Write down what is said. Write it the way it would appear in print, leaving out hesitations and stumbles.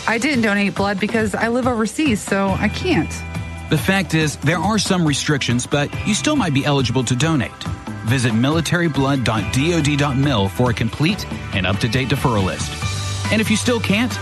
I didn't donate blood because I live overseas, so I can't. The fact is, there are some restrictions, but you still might be eligible to donate. Visit militaryblood.dod.mil for a complete and up-to-date deferral list. And if you still can't,